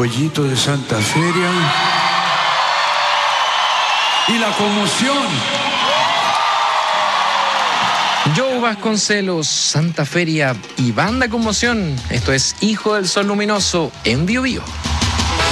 pollito de Santa Feria y la conmoción. Joe Vasconcelos, Santa Feria y Banda Conmoción. Esto es Hijo del Sol Luminoso en Bio Bio.